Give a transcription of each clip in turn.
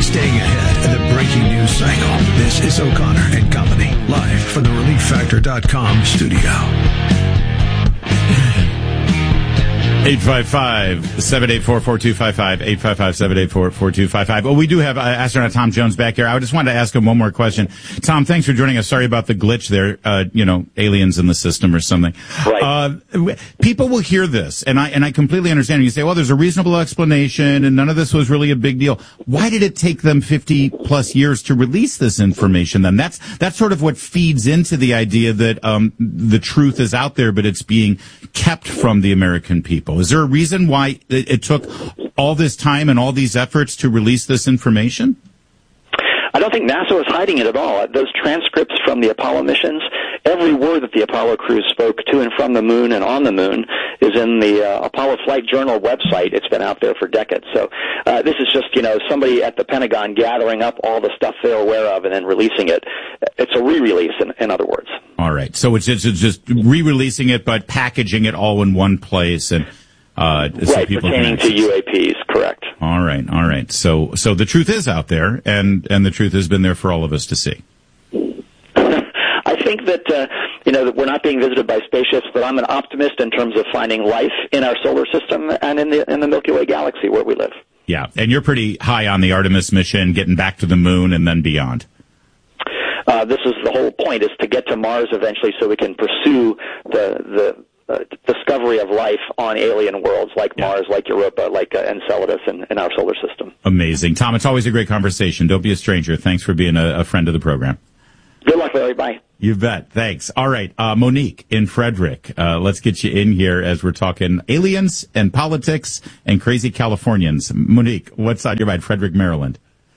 staying ahead of the breaking news cycle. This is O'Connor and Company, live from the ReliefFactor.com studio. 855-784-4255, 855-784-4255. Well, we do have astronaut Tom Jones back here. I just wanted to ask him one more question. Tom, thanks for joining us. Sorry about the glitch there, aliens in the system or something. Right. People will hear this, and I completely understand. You say, well, there's a reasonable explanation, and none of this was really a big deal. Why did it take them 50-plus years to release this information, then? That's sort of what feeds into the idea that the truth is out there, but it's being kept from the American people. Is there a reason why it took all this time and all these efforts to release this information? I don't think NASA was hiding it at all. Those transcripts from the Apollo missions, every word that the Apollo crew spoke to and from the moon and on the moon is in the Apollo Flight Journal website. It's been out there for decades. So this is just, somebody at the Pentagon gathering up all the stuff they're aware of and then releasing it. It's a re-release, in other words. All right. So it's just re-releasing it, but packaging it all in one place and right, pertaining to UAPs, correct. All right. So the truth is out there, and the truth has been there for all of us to see. I think that that we're not being visited by spaceships, but I'm an optimist in terms of finding life in our solar system and in the Milky Way galaxy where we live. Yeah, and you're pretty high on the Artemis mission, getting back to the moon and then beyond. This is the whole point, is to get to Mars eventually so we can pursue the discovery of life on alien worlds like Mars, like Europa, like Enceladus in our solar system. Amazing. Tom, it's always a great conversation. Don't be a stranger. Thanks for being a friend of the program. Good luck, Larry. Bye. You bet. Thanks. All right. Monique in Frederick. Let's get you in here as we're talking aliens and politics and crazy Californians. Monique, what's on your mind? Frederick, Maryland.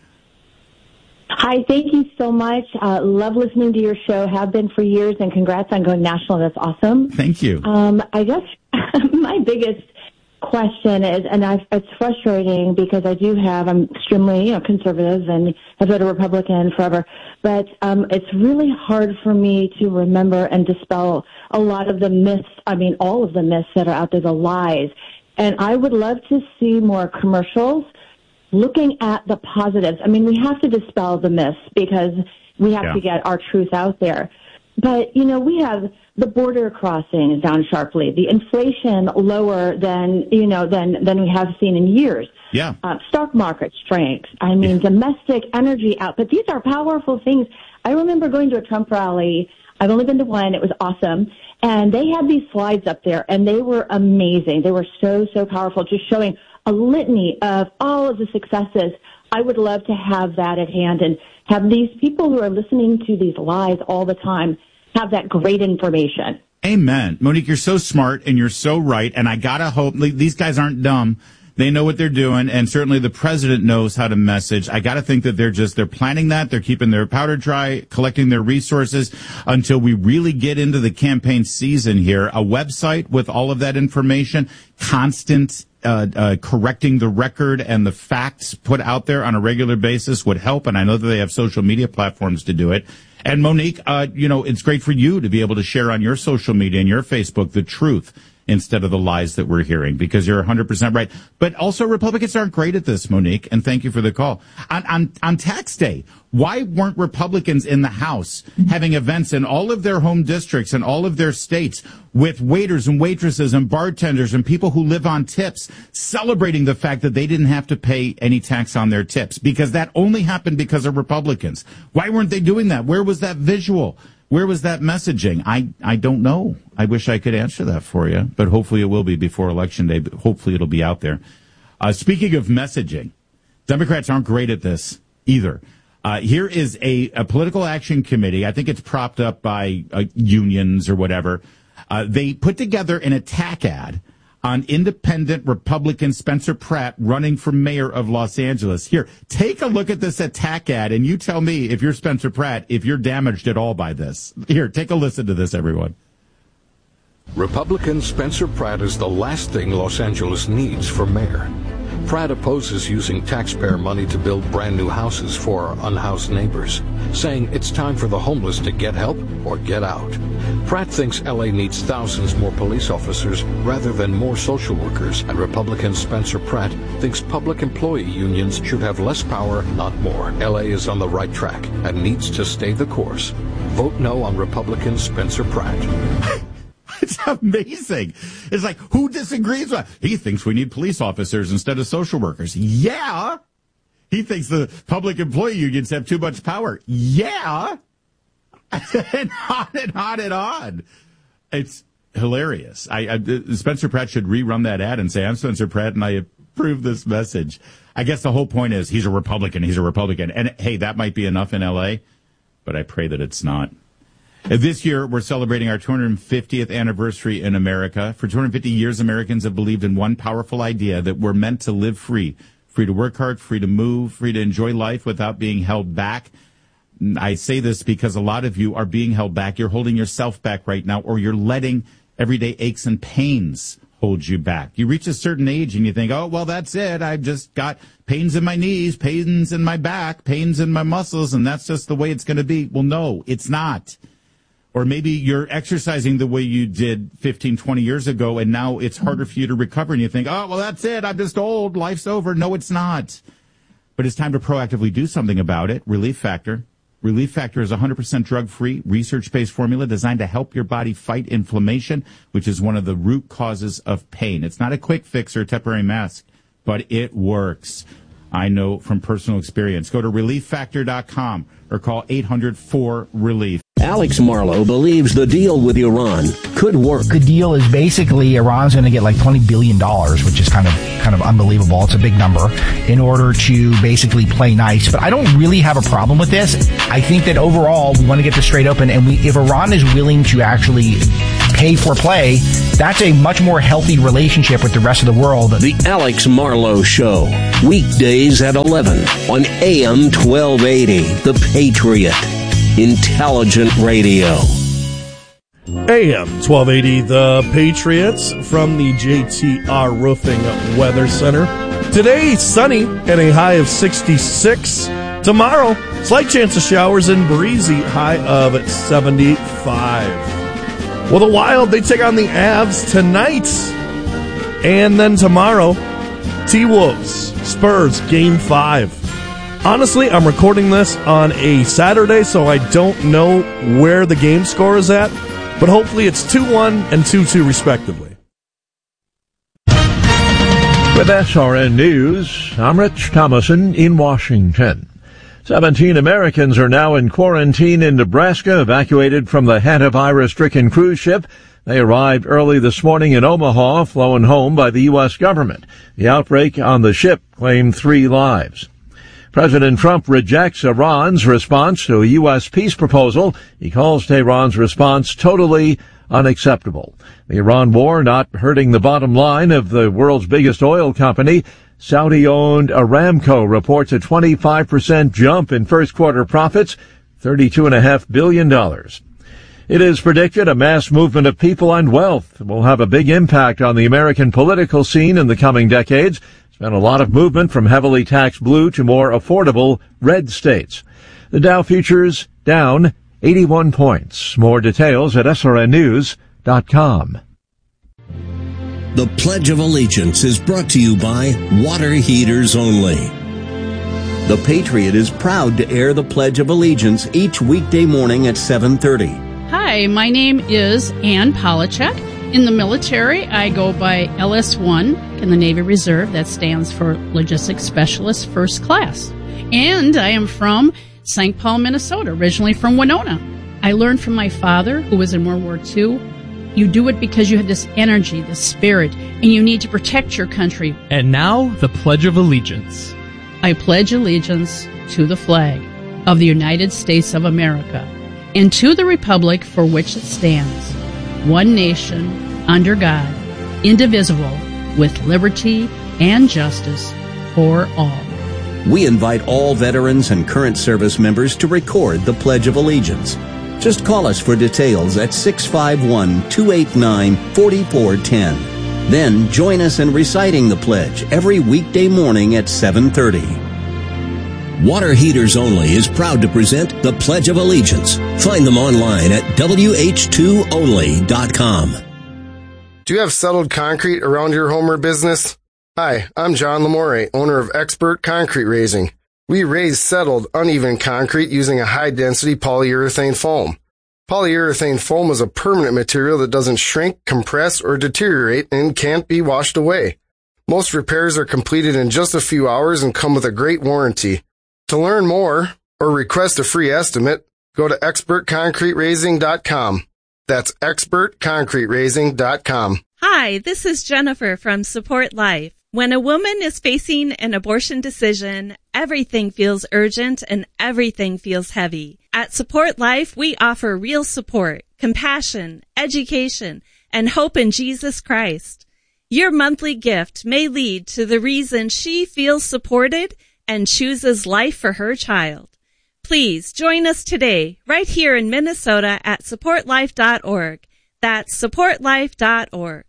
Hi, thank you so much. Love listening to your show. Have been for years, and congrats on going national. That's awesome. Thank you. I guess my biggest question is, and it's frustrating because I'm extremely conservative and have been a Republican forever, but it's really hard for me to remember and dispel a lot of the myths, all of the myths that are out there, the lies. And I would love to see more commercials looking at the positives. We have to dispel the myths because we have to get our truth out there. But, we have the border crossings down sharply, the inflation lower than we have seen in years. Yeah. Stock market strength. Domestic energy output. These are powerful things. I remember going to a Trump rally. I've only been to one. It was awesome. And they had these slides up there, and they were amazing. They were so, so powerful, just showing a litany of all of the successes. I would love to have that at hand and have these people who are listening to these lies all the time have that great information. Amen. Monique, you're so smart and you're so right. And I gotta hope these guys aren't dumb. They know what they're doing, and certainly the president knows how to message. I got to think that they're planning that. They're keeping their powder dry, collecting their resources until we really get into the campaign season here. A website with all of that information, constant correcting the record and the facts put out there on a regular basis would help. And I know that they have social media platforms to do it. And Monique, it's great for you to be able to share on your social media and your Facebook the truth instead of the lies that we're hearing, because you're 100% right. But also Republicans aren't great at this, Monique, and thank you for the call. On tax day, why weren't Republicans in the House having events in all of their home districts and all of their states with waiters and waitresses and bartenders and people who live on tips celebrating the fact that they didn't have to pay any tax on their tips? Because that only happened because of Republicans. Why weren't they doing that? Where was that visual? Where was that messaging? I don't know. I wish I could answer that for you, but hopefully it will be before Election Day. But hopefully it'll be out there. Speaking of messaging, Democrats aren't great at this either. Here is a political action committee. I think it's propped up by unions or whatever. They put together an attack ad on independent Republican Spencer Pratt running for mayor of Los Angeles. Here, take a look at this attack ad, and you tell me, if you're Spencer Pratt, if you're damaged at all by this. Here, take a listen to this, everyone. Republican Spencer Pratt is the last thing Los Angeles needs for mayor. Pratt opposes using taxpayer money to build brand new houses for our unhoused neighbors, saying it's time for the homeless to get help or get out. Pratt thinks LA needs thousands more police officers rather than more social workers, and Republican Spencer Pratt thinks public employee unions should have less power, not more. LA is on the right track and needs to stay the course. Vote no on Republican Spencer Pratt. It's amazing. It's like, who disagrees with? He thinks we need police officers instead of social workers. Yeah. He thinks the public employee unions have too much power. Yeah. And on and on and on. It's hilarious. Spencer Pratt should rerun that ad and say, I'm Spencer Pratt and I approve this message. I guess the whole point is he's a Republican. He's a Republican. And hey, that might be enough in LA, but I pray that it's not. This year, we're celebrating our 250th anniversary in America. For 250 years, Americans have believed in one powerful idea, that we're meant to live free. Free to work hard, free to move, free to enjoy life without being held back. I say this because a lot of you are being held back. You're holding yourself back right now, or you're letting everyday aches and pains hold you back. You reach a certain age and you think, oh, well, that's it. I've just got pains in my knees, pains in my back, pains in my muscles, and that's just the way it's going to be. Well, no, it's not. Or maybe you're exercising the way you did 15, 20 years ago, and now it's harder for you to recover, and you think, oh, well, that's it. I'm just old. Life's over. No, it's not. But it's time to proactively do something about it. Relief Factor. Relief Factor is a 100% drug-free, research-based formula designed to help your body fight inflammation, which is one of the root causes of pain. It's not a quick fix or a temporary mask, but it works. I know from personal experience. Go to ReliefFactor.com or call 800-4RELIEF. Alex Marlow believes the deal with Iran could work. The deal is basically Iran's going to get like $20 billion, which is kind of unbelievable. It's a big number, in order to basically play nice. But I don't really have a problem with this. I think that overall we want to get this straight open, and if Iran is willing to actually pay for play, that's a much more healthy relationship with the rest of the world. The Alex Marlow Show, weekdays at 11 on AM 1280, The Patriot. Intelligent radio. AM 1280, The Patriots, from the JTR Roofing Weather Center. Today, sunny and a high of 66. Tomorrow, slight chance of showers and breezy, high of 75. Well, the Wild, they take on the Avs tonight. And then tomorrow, T-Wolves, Spurs, Game 5. Honestly, I'm recording this on a Saturday, so I don't know where the game score is at, but hopefully it's 2-1 and 2-2 respectively. With SRN News, I'm Rich Thomason in Washington. 17 Americans are now in quarantine in Nebraska, evacuated from the hantavirus-stricken cruise ship. They arrived early this morning in Omaha, flown home by the U.S. government. The outbreak on the ship claimed 3 lives. President Trump rejects Iran's response to a U.S. peace proposal. He calls Tehran's response totally unacceptable. The Iran war not hurting the bottom line of the world's biggest oil company. Saudi-owned Aramco reports a 25% jump in first quarter profits, $32.5 billion. It is predicted a mass movement of people and wealth will have a big impact on the American political scene in the coming decades. There's been a lot of movement from heavily taxed blue to more affordable red states. The Dow futures down 81 points. More details at srnnews.com. The Pledge of Allegiance is brought to you by Water Heaters Only. The Patriot is proud to air the Pledge of Allegiance each weekday morning at 7:30. Hi, my name is Ann Polachek. In the military, I go by LS1 in the Navy Reserve. That stands for Logistics Specialist First Class. And I am from St. Paul, Minnesota, originally from Winona. I learned from my father, who was in World War II, you do it because you have this energy, this spirit, and you need to protect your country. And now, the Pledge of Allegiance. I pledge allegiance to the flag of the United States of America and to the republic for which it stands, one nation, under God, indivisible, with liberty and justice for all. We invite all veterans and current service members to record the Pledge of Allegiance. Just call us for details at 651-289-4410. Then join us in reciting the pledge every weekday morning at 7:30. Water Heaters Only is proud to present the Pledge of Allegiance. Find them online at wh2only.com. Do you have settled concrete around your home or business? Hi, I'm John Lamore, owner of Expert Concrete Raising. We raise settled, uneven concrete using a high-density polyurethane foam. Polyurethane foam is a permanent material that doesn't shrink, compress, or deteriorate and can't be washed away. Most repairs are completed in just a few hours and come with a great warranty. To learn more or request a free estimate, go to expertconcreteraising.com. That's expertconcreteraising.com. Hi, this is Jennifer from Support Life. When a woman is facing an abortion decision, everything feels urgent and everything feels heavy. At Support Life, we offer real support, compassion, education, and hope in Jesus Christ. Your monthly gift may lead to the reason she feels supported and chooses life for her child. Please join us today, right here in Minnesota at supportlife.org. That's supportlife.org.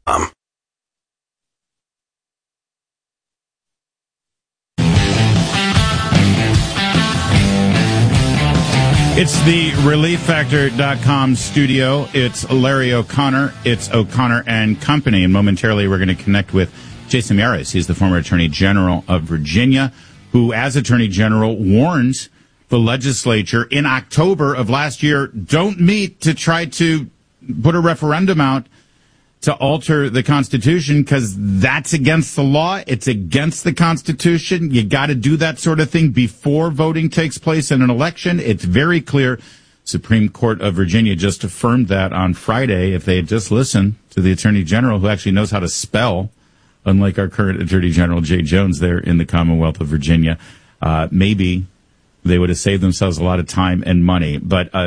It's the ReliefFactor.com studio. It's Larry O'Connor. It's O'Connor and Company. And momentarily we're going to connect with Jason Miyares. He's the former Attorney General of Virginia, who, as Attorney General, warned the legislature in October of last year, don't meet to try to put a referendum out to alter the Constitution because that's against the law. It's against the Constitution. You got to do that sort of thing before voting takes place in an election. It's very clear. Supreme Court of Virginia just affirmed that on Friday. If they had just listened to the Attorney General, who actually knows how to spell, unlike our current Attorney General, Jay Jones, there in the Commonwealth of Virginia, maybe they would have saved themselves a lot of time and money. But the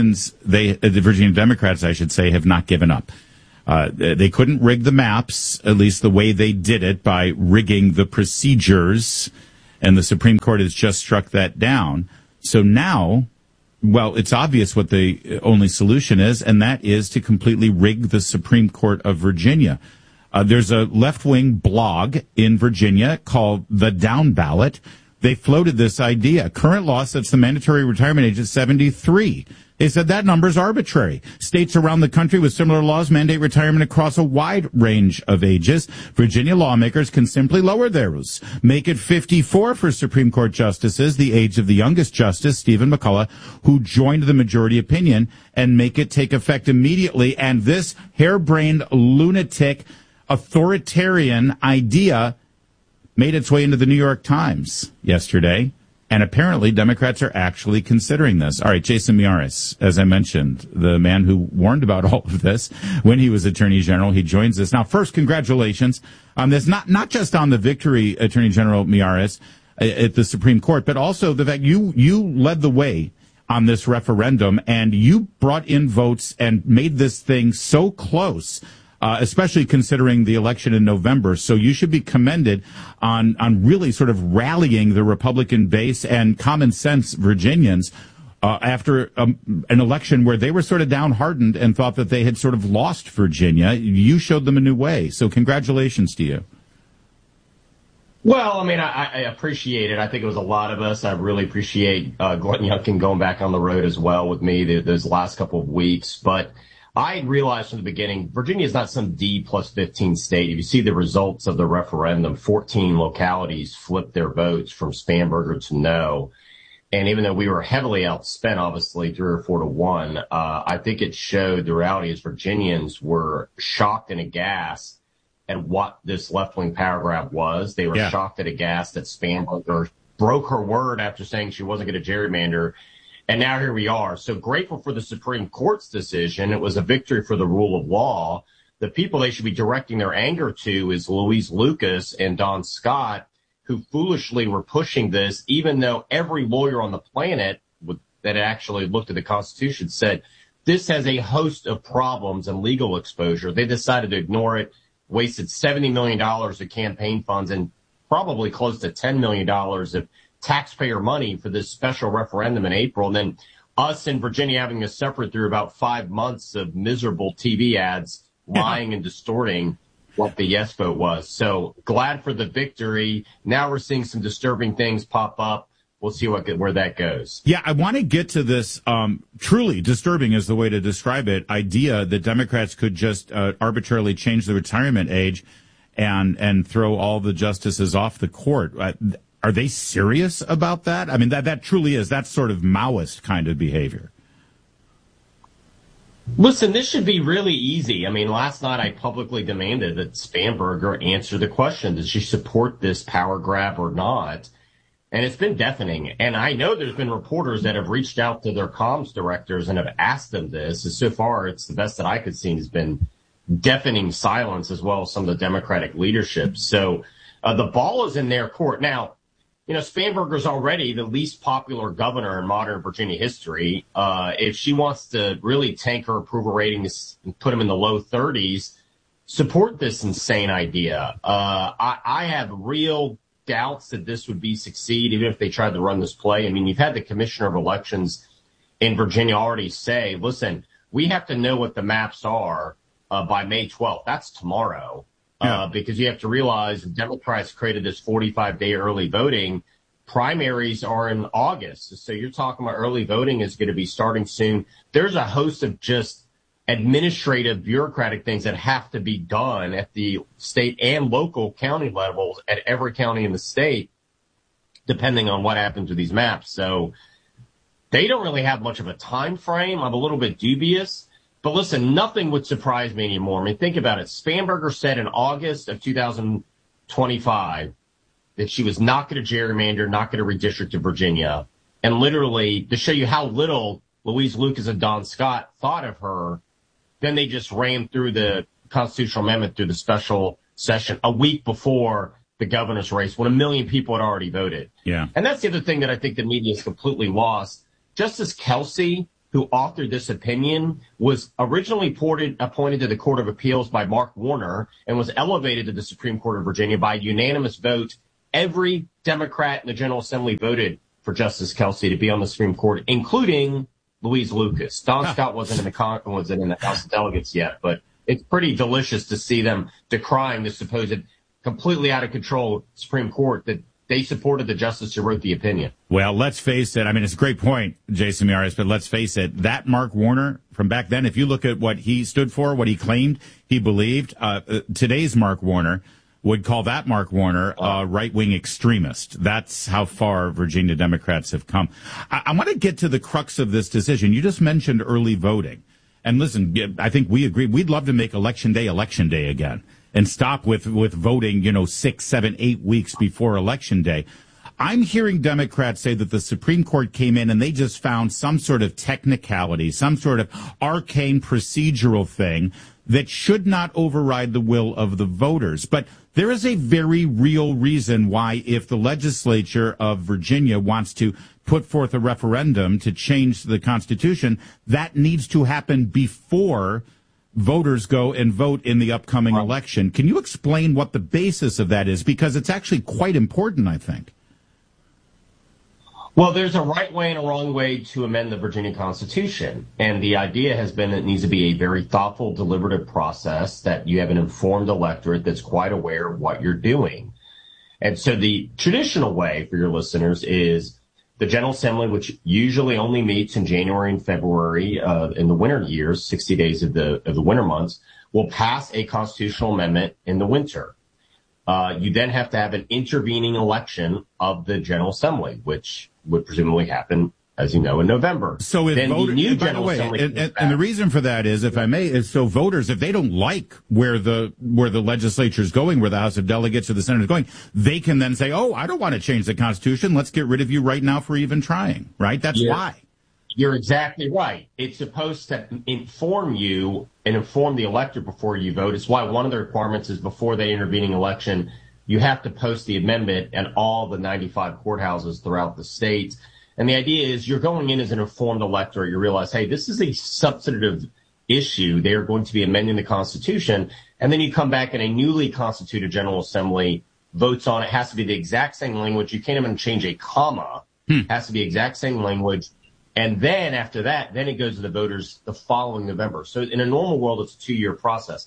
Virginia Democrats, I should say, have not given up. They couldn't rig the maps, at least the way they did it, by rigging the procedures, and the Supreme Court has just struck that down. So now, well, it's obvious what the only solution is, and that is to completely rig the Supreme Court of Virginia. There's a left-wing blog in Virginia called The Down Ballot. They floated this idea. Current law sets the mandatory retirement age at 73. They said that number is arbitrary. States around the country with similar laws mandate retirement across a wide range of ages. Virginia lawmakers can simply lower theirs. Make it 54 for Supreme Court justices, the age of the youngest justice, Stephen McCullough, who joined the majority opinion, and make it take effect immediately. And this harebrained, lunatic, authoritarian idea made its way into the New York Times yesterday, and apparently Democrats are actually considering this. All right, Jason Miyares, as I mentioned, the man who warned about all of this when he was Attorney General, he joins us. Now, first, congratulations on this, not just on the victory, Attorney General Miyares, at the Supreme Court, but also the fact you led the way on this referendum, and you brought in votes and made this thing so close, especially considering the election in November. So you should be commended on really sort of rallying the Republican base and common sense Virginians after an election where they were sort of downhearted and thought that they had sort of lost Virginia. You showed them a new way. So congratulations to you. Well, I mean, I appreciate it. I think it was a lot of us. I really appreciate Gordon Youngkin going back on the road as well with me those last couple of weeks. But I realized from the beginning, Virginia is not some D+15 state. If you see the results of the referendum, 14 localities flipped their votes from Spanberger to no. And even though we were heavily outspent, obviously 3 or 4 to 1, I think it showed the reality is Virginians were shocked and aghast at what this left-wing power grab was. They were shocked and aghast that Spanberger broke her word after saying she wasn't going to gerrymander. And now here we are. So grateful for the Supreme Court's decision. It was a victory for the rule of law. The people they should be directing their anger to is Louise Lucas and Don Scott, who foolishly were pushing this, even though every lawyer on the planet that actually looked at the Constitution said this has a host of problems and legal exposure. They decided to ignore it, wasted $70 million of campaign funds and probably close to $10 million of taxpayer money for this special referendum in April. And then us in Virginia having to suffer through about 5 months of miserable TV ads, lying and distorting what the yes vote was. So glad for the victory. Now we're seeing some disturbing things pop up. We'll see where that goes. Yeah, I want to get to this truly disturbing is the way to describe it, idea that Democrats could just arbitrarily change the retirement age and throw all the justices off the court. Are they serious about that? I mean, that truly is. That's sort of Maoist kind of behavior. Listen, this should be really easy. I mean, last night I publicly demanded that Spanberger answer the question, does she support this power grab or not? And it's been deafening. And I know there's been reporters that have reached out to their comms directors and have asked them this. And so far, it's the best that I could see has been deafening silence, as well as some of the Democratic leadership. So the ball is in their court. Now, you know, Spanberger's already the least popular governor in modern Virginia history. If she wants to really tank her approval ratings and put them in the low 30s, support this insane idea. I have real doubts that this would succeed, even if they tried to run this play. I mean, you've had the commissioner of elections in Virginia already say, listen, we have to know what the maps are by May 12th. That's tomorrow. Because you have to realize the Democrats created this 45-day early voting. Primaries are in August. So you're talking about early voting is going to be starting soon. There's a host of just administrative, bureaucratic things that have to be done at the state and local county levels at every county in the state, depending on what happens with these maps. So they don't really have much of a time frame. I'm a little bit dubious. But listen, nothing would surprise me anymore. I mean, think about it. Spanberger said in August of 2025 that she was not going to gerrymander, not going to redistrict to Virginia. And literally, to show you how little Louise Lucas and Don Scott thought of her, then they just rammed through the constitutional amendment through the special session a week before the governor's race, when 1 million people had already voted. Yeah. And that's the other thing that I think the media has completely lost. Justice Kelsey, who authored this opinion, was originally appointed to the Court of Appeals by Mark Warner and was elevated to the Supreme Court of Virginia by a unanimous vote. Every Democrat in the General Assembly voted for Justice Kelsey to be on the Supreme Court, including Louise Lucas. Don Scott wasn't in the House of Delegates yet, but it's pretty delicious to see them decrying the supposed completely out of control Supreme Court that they supported the justice who wrote the opinion. Well, let's face it. I mean, it's a great point, Jason Miyares, but let's face it. That Mark Warner from back then, if you look at what he stood for, what he claimed, he believed, today's Mark Warner would call that Mark Warner a right-wing extremist. That's how far Virginia Democrats have come. I want to get to the crux of this decision. You just mentioned early voting. And listen, I think we agree. We'd love to make election day again and stop with voting, 6, 7, 8 weeks before Election Day. I'm hearing Democrats say that the Supreme Court came in and they just found some sort of technicality, some sort of arcane procedural thing that should not override the will of the voters. But there is a very real reason why, if the legislature of Virginia wants to put forth a referendum to change the Constitution, that needs to happen before voters go and vote in the upcoming election. Can you explain what the basis of that is? Because it's actually quite important, I think. Well, there's a right way and a wrong way to amend the Virginia Constitution. And the idea has been it needs to be a very thoughtful, deliberative process, that you have an informed electorate that's quite aware of what you're doing. And so the traditional way for your listeners is the General Assembly, which usually only meets in January and February in the winter years, 60 days of the winter months, will pass a constitutional amendment in the winter. You then have to have an intervening election of the General Assembly, which would presumably happen, as you know, in November. So if voters, and by the way, and the reason for that is, if I may, is so voters, if they don't like where the legislature is going, where the House of Delegates or the Senate is going, they can then say, oh, I don't want to change the Constitution. Let's get rid of you right now for even trying, right? That's why. You're exactly right. It's supposed to inform you and inform the electorate before you vote. It's why one of the requirements is before the intervening election, you have to post the amendment at all the 95 courthouses throughout the state. And the idea is you're going in as an informed electorate. You realize, hey, this is a substantive issue. They are going to be amending the Constitution. And then you come back and a newly constituted General Assembly votes on it. It has to be the exact same language. You can't even change a comma. It has to be exact same language. And then after that, then it goes to the voters the following November. So in a normal world, it's a 2-year process.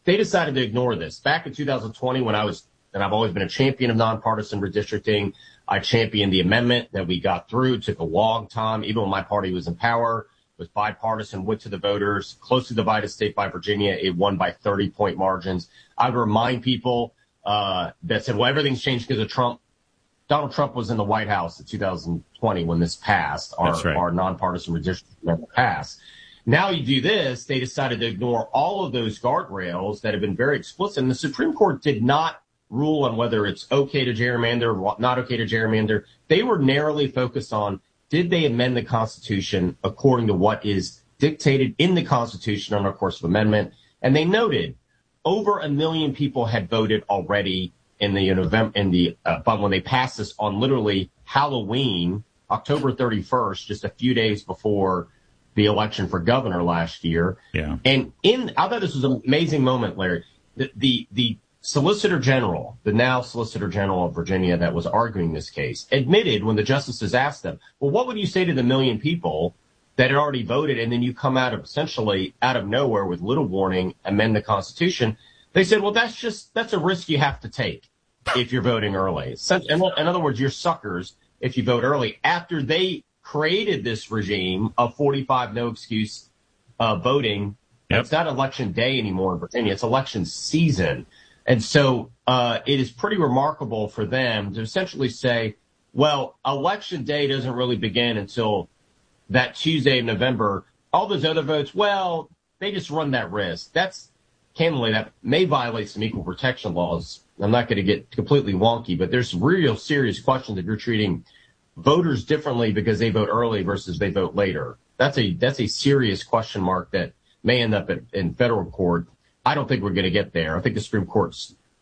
they decided to ignore this. Back in 2020, when and I've always been a champion of nonpartisan redistricting, I championed the amendment that we got through. It took a long time, even when my party was in power. It was bipartisan, went to the voters, closely divided state by Virginia. It won by 30-point margins. I would remind people that said, well, everything's changed because of Trump. Donald Trump was in the White House in 2020 when this passed, our nonpartisan redistricting amendment passed. Now you do this, they decided to ignore all of those guardrails that have been very explicit. And the Supreme Court did not rule on whether it's okay to gerrymander or not okay to gerrymander. They were narrowly focused on, did they amend the Constitution according to what is dictated in the Constitution under a course of amendment? And they noted over 1 million people had voted already in the November, but when they passed this on literally Halloween, October 31st, just a few days before the election for governor last year. Yeah. And I thought this was an amazing moment, Larry. The Solicitor General, the now Solicitor General of Virginia that was arguing this case, admitted when the justices asked them, well, what would you say to the 1 million people that had already voted, and then you come essentially out of nowhere with little warning, amend the Constitution? They said, well, that's a risk you have to take if you're voting early. In other words, you're suckers if you vote early. After they created this regime of 45 no excuse voting, It's not election day anymore in Virginia. It's election season. And so it is pretty remarkable for them to essentially say, well, election day doesn't really begin until that Tuesday in November. All those other votes, well, they just run that risk. Candidly, that may violate some equal protection laws. I'm not going to get completely wonky, but there's real serious questions if you're treating voters differently because they vote early versus they vote later. That's a serious question mark that may end up in federal court. I don't think we're going to get there. I think the Supreme Court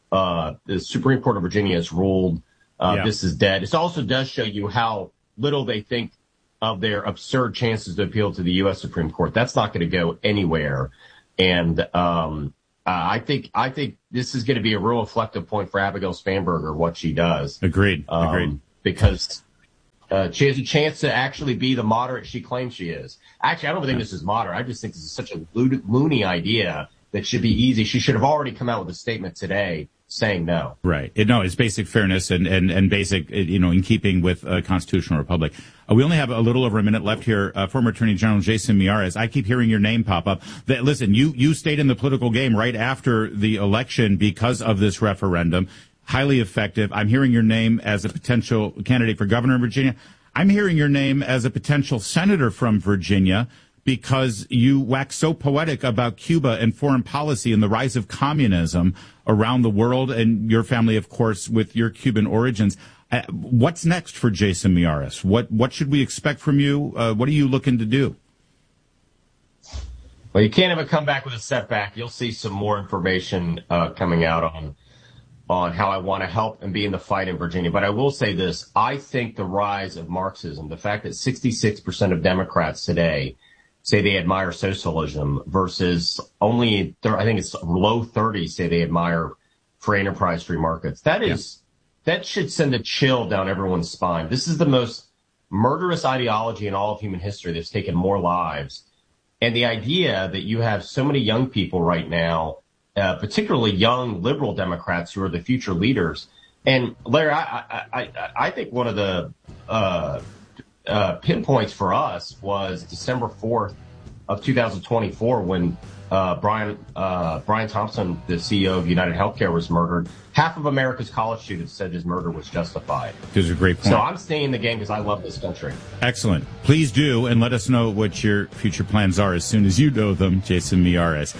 of Virginia has ruled this is dead. It also does show you how little they think of their absurd chances to appeal to the U.S. Supreme Court. That's not going to go anywhere. And I think this is going to be a real reflective point for Abigail Spanberger, what she does. Agreed. Because she has a chance to actually be the moderate she claims she is. Actually, I don't think this is moderate. I just think this is such a loony idea that should be easy. She should have already come out with a statement today saying no. Right. It's basic fairness and basic, in keeping with a constitutional republic. We only have a little over a minute left here. Former Attorney General Jason Miyares, I keep hearing your name pop up. Listen, you stayed in the political game right after the election because of this referendum. Highly effective. I'm hearing your name as a potential candidate for governor in Virginia. I'm hearing your name as a potential senator from Virginia because you wax so poetic about Cuba and foreign policy and the rise of communism around the world, and your family, of course, with your Cuban origins. What's next for Jason Miyares? What should we expect from you? What are you looking to do? Well, you can't have a comeback with a setback. You'll see some more information coming out on how I want to help and be in the fight in Virginia. But I will say this. I think the rise of Marxism, the fact that 66% of Democrats today say they admire socialism versus only, I think it's low 30s say they admire free enterprise, free markets. That should send a chill down everyone's spine. This is the most murderous ideology in all of human history that's taken more lives. And the idea that you have so many young people right now, particularly young liberal Democrats who are the future leaders. And Larry, I think one of the pinpoints for us was December 4th of 2024 when Brian Thompson, the CEO of United Healthcare, was murdered. Half of America's college students said his murder was justified. This is a great point. So I'm staying in the game because I love this country. Excellent. Please do, and let us know what your future plans are as soon as you know them. Jason Miyares.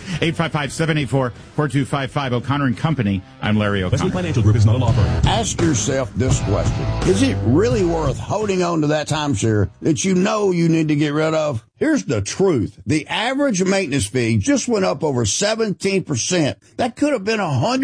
855-784-4255. O'Connor and Company. I'm Larry O'Connor. Wesley Financial Group is not a law firm. Ask yourself this question. Is it really worth holding on to that timeshare that you know you need to get rid of? Here's the truth. The average maintenance fee just went up over 17%. That could have been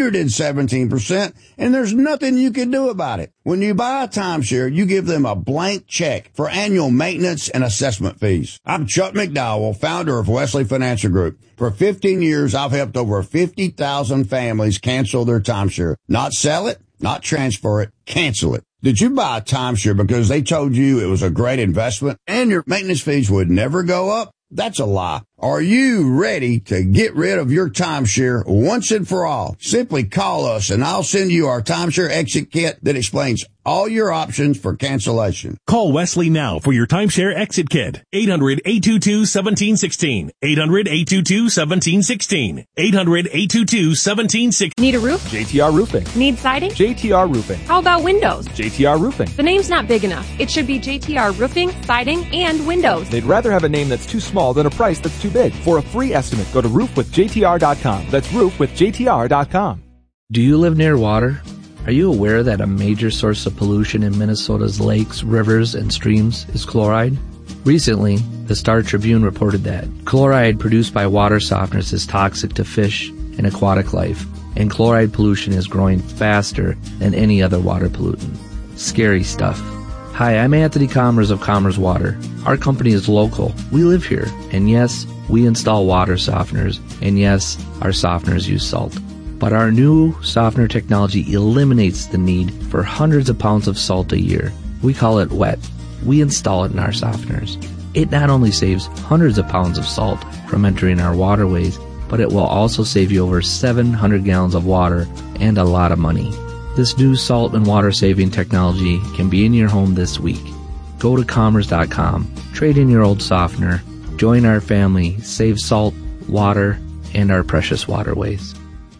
117%, and there's nothing you can do about it. When you buy a timeshare, you give them a blank check for annual maintenance and assessment fees. I'm Chuck McDowell, founder of Wesley Financial Group. For 15 years, I've helped over 50,000 families cancel their timeshare. Not sell it, not transfer it, cancel it. Did you buy a timeshare because they told you it was a great investment and your maintenance fees would never go up? That's a lie. Are you ready to get rid of your timeshare once and for all? Simply call us and I'll send you our timeshare exit kit that explains all your options for cancellation. Call Wesley now for your timeshare exit kit. 800-822-1716. 800-822-1716. 800-822-1716. Need a roof? JTR Roofing. Need siding? JTR Roofing. How about windows? JTR Roofing. The name's not big enough. It should be JTR Roofing, Siding, and Windows. They'd rather have a name that's too small than a price that's too big. For a free estimate, go to roofwithjtr.com. That's roofwithjtr.com. Do you live near water? Are you aware that a major source of pollution in Minnesota's lakes, rivers, and streams is chloride? Recently, the Star Tribune reported that chloride produced by water softeners is toxic to fish and aquatic life, and chloride pollution is growing faster than any other water pollutant. Scary stuff. Hi, I'm Anthony Commerce of Commerce Water. Our company is local. We live here, and yes, we install water softeners, and yes, our softeners use salt. But our new softener technology eliminates the need for hundreds of pounds of salt a year. We call it WET. We install it in our softeners. It not only saves hundreds of pounds of salt from entering our waterways, but it will also save you over 700 gallons of water and a lot of money. This new salt and water saving technology can be in your home this week. Go to commerce.com, trade in your old softener, join our family, save salt, water, and our precious waterways.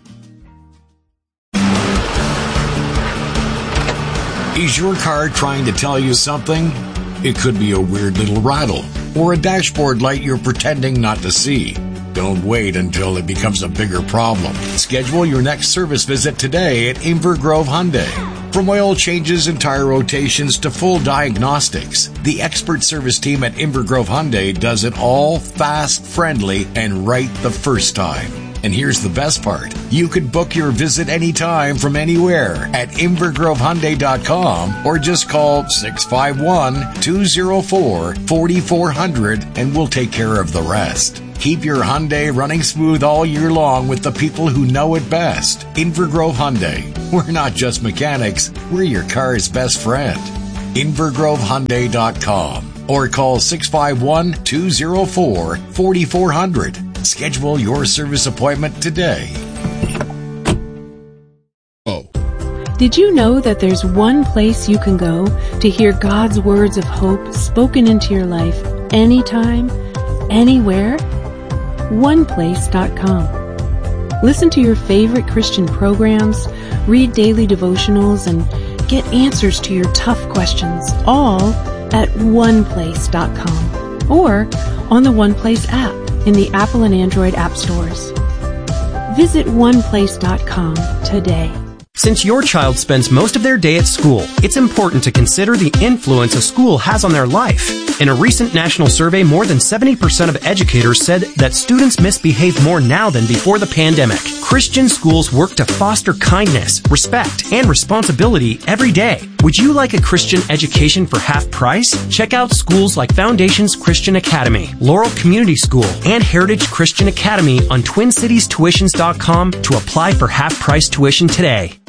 Is your car trying to tell you something? It could be a weird little rattle or a dashboard light you're pretending not to see. Don't wait until it becomes a bigger problem. Schedule your next service visit today at Inver Grove Hyundai. From oil changes and tire rotations to full diagnostics, the expert service team at Inver Grove Hyundai does it all fast, friendly, and right the first time. And here's the best part. You can book your visit anytime from anywhere at InvergroveHyundai.com or just call 651-204-4400 and we'll take care of the rest. Keep your Hyundai running smooth all year long with the people who know it best. Inver Grove Hyundai. We're not just mechanics, we're your car's best friend. InvergroveHyundai.com or call 651-204-4400. Schedule your service appointment today. Did you know that there's one place you can go to hear God's words of hope spoken into your life anytime, anywhere? OnePlace.com. Listen to your favorite Christian programs, read daily devotionals, and get answers to your tough questions, all at OnePlace.com or on the OnePlace app in the Apple and Android app stores. Visit OnePlace.com today. Since your child spends most of their day at school, it's important to consider the influence a school has on their life. In a recent national survey, more than 70% of educators said that students misbehave more now than before the pandemic. Christian schools work to foster kindness, respect, and responsibility every day. Would you like a Christian education for half price? Check out schools like Foundations Christian Academy, Laurel Community School, and Heritage Christian Academy on TwinCitiesTuitions.com to apply for half price tuition today.